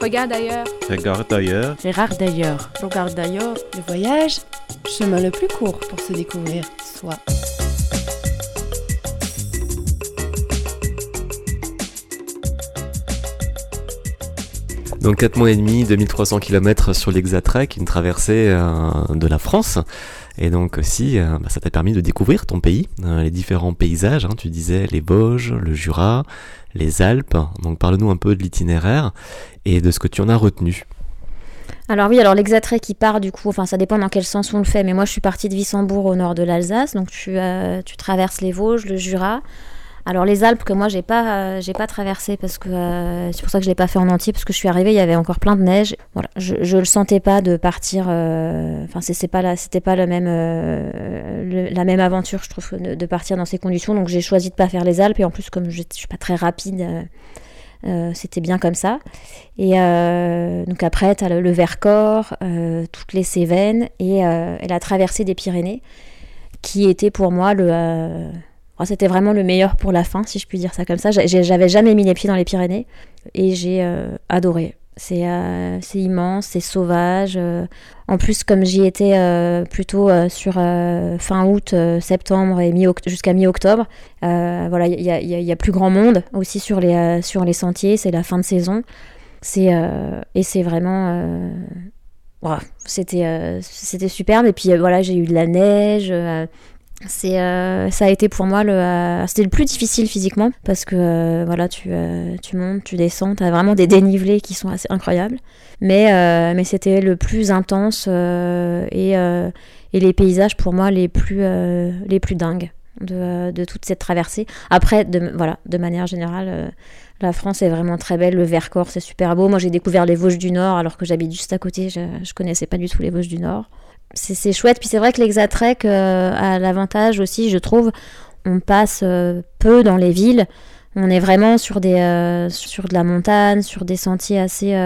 Regarde ailleurs. Regarde ailleurs. Gérard d'ailleurs. Regarde d'ailleurs. Le voyage, chemin le plus court pour se découvrir soi. Donc 4 mois et demi, 2300 km sur l'Hexatrek, une traversée de la France. Et donc aussi, ça t'a permis de découvrir ton pays, les différents paysages, tu disais les Vosges, le Jura, les Alpes. Donc parle-nous un peu de l'itinéraire et de ce que tu en as retenu. Alors oui, alors l'Hexatrek qui part du coup, enfin ça dépend dans quel sens on le fait, mais moi je suis partie de Wissembourg au nord de l'Alsace, donc tu traverses les Vosges, le Jura. Alors les Alpes que moi j'ai pas traversé parce que c'est pour ça que je l'ai pas fait en entier, parce que je suis arrivée, il y avait encore plein de neige. Voilà, je le sentais pas de partir. Enfin c'était pas le même la même aventure, je trouve, de partir dans ces conditions. Donc j'ai choisi de pas faire les Alpes, et en plus comme je suis pas très rapide, c'était bien comme ça. Et donc après t'as le Vercors, toutes les Cévennes et la traversée des Pyrénées, qui était pour moi c'était vraiment le meilleur pour la fin, si je puis dire ça comme ça. J'avais jamais mis les pieds dans les Pyrénées et j'ai adoré. C'est immense, c'est sauvage. En plus, comme j'y étais plutôt sur fin août, septembre et jusqu'à mi-octobre, voilà, il y a plus grand monde aussi sur les sentiers. C'est la fin de saison. Et c'est vraiment... c'était superbe. Et puis voilà, j'ai eu de la neige... ça a été pour moi c'était le plus difficile physiquement, parce que voilà, tu montes, tu descends, t'as vraiment des dénivelés qui sont assez incroyables, mais c'était le plus intense, et les paysages pour moi les plus dingues de toute cette traversée. Après de manière générale, la France est vraiment très belle, le Vercors c'est super beau. Moi j'ai découvert les Vosges du Nord alors que j'habite juste à côté, je connaissais pas du tout les Vosges du Nord. C'est chouette. Puis c'est vrai que l'Hexatrek a l'avantage aussi, je trouve, on passe peu dans les villes. On est vraiment sur de la montagne, sur des sentiers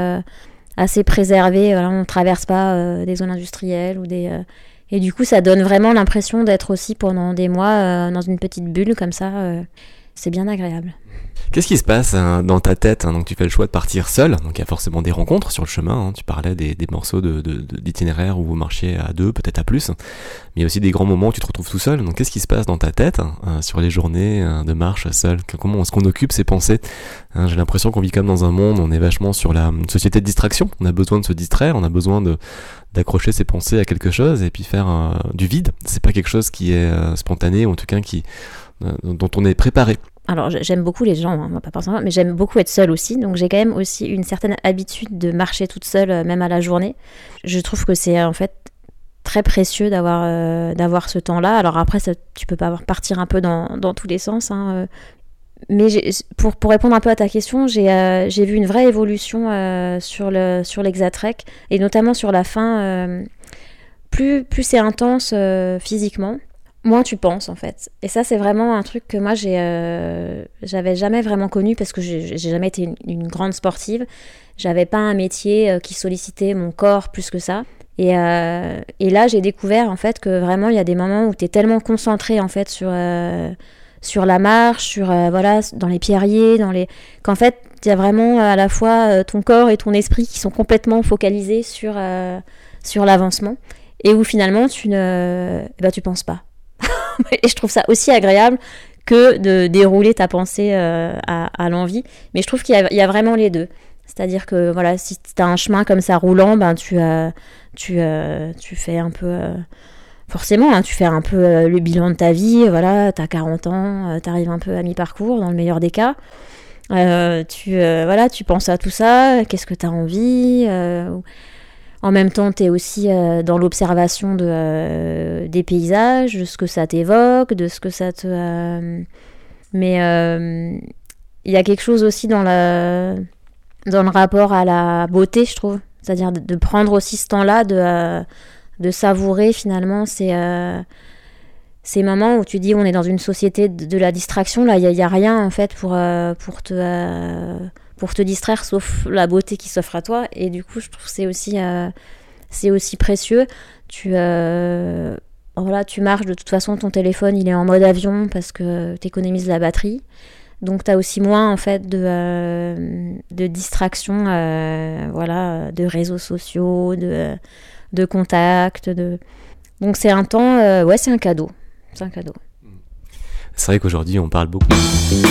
assez préservés. Voilà, on ne traverse pas des zones industrielles et du coup ça donne vraiment l'impression d'être aussi pendant des mois dans une petite bulle comme ça. C'est bien agréable. Qu'est-ce qui se passe dans ta tête, donc tu fais le choix de partir seul, donc il y a forcément des rencontres sur le chemin, tu parlais des morceaux d'itinéraire où vous marchiez à deux, peut-être à plus, mais il y a aussi des grands moments où tu te retrouves tout seul. Donc qu'est-ce qui se passe dans ta tête sur les journées de marche seul? Comment est-ce qu'on occupe ses pensées? J'ai l'impression qu'on vit comme dans un monde, on est vachement sur une société de distraction, on a besoin de se distraire, on a besoin d'accrocher ses pensées à quelque chose et puis faire du vide. C'est pas quelque chose qui est spontané, ou en tout cas dont on est préparé. Alors j'aime beaucoup les gens, moi pas personnellement, mais j'aime beaucoup être seule aussi, donc j'ai quand même aussi une certaine habitude de marcher toute seule, même à la journée. Je trouve que c'est en fait très précieux d'avoir ce temps-là. Alors après, tu peux pas partir un peu dans tous les sens, mais pour répondre un peu à ta question, j'ai vu une vraie évolution sur l'Hexatrek, et notamment sur la fin. Plus c'est intense physiquement, moins tu penses en fait. Et ça c'est vraiment un truc que moi j'avais jamais vraiment connu, parce que j'ai jamais été une grande sportive. J'avais pas un métier qui sollicitait mon corps plus que ça. Et là j'ai découvert en fait que vraiment il y a des moments où t'es tellement concentré en fait sur la marche, voilà, dans les pierriers, qu'en fait il y a vraiment à la fois ton corps et ton esprit qui sont complètement focalisés sur l'avancement, et où finalement tu penses pas. Et je trouve ça aussi agréable que de dérouler ta pensée à l'envie. Mais je trouve qu'il y a vraiment les deux. C'est-à-dire que voilà, si tu as un chemin comme ça roulant, tu fais un peu... forcément, tu fais un peu le bilan de ta vie. Voilà, tu as 40 ans, tu arrives un peu à mi-parcours, dans le meilleur des cas. Tu penses à tout ça, qu'est-ce que tu as envie en même temps, tu es aussi dans l'observation des paysages, de ce que ça t'évoque, de ce que ça te... Mais il y a quelque chose aussi dans le rapport à la beauté, je trouve. C'est-à-dire de prendre aussi ce temps-là, de savourer finalement ces moments où tu dis on est dans une société de la distraction. Là, il n'y a rien en fait pour te distraire, sauf la beauté qui s'offre à toi. Et du coup, je trouve que c'est aussi précieux. Tu marches, de toute façon, ton téléphone, il est en mode avion parce que tu économises la batterie. Donc tu as aussi moins en fait de distractions, voilà, de réseaux sociaux, de contacts. Donc c'est un temps, ouais, c'est un cadeau. C'est un cadeau. C'est vrai qu'aujourd'hui, on parle beaucoup